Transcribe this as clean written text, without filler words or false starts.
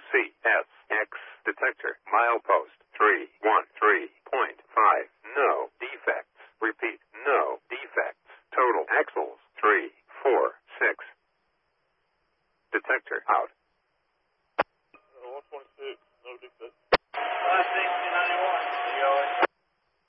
CSX detector. Milepost 313.5. No defects. Repeat, no defects. Total axles 346. Detector out.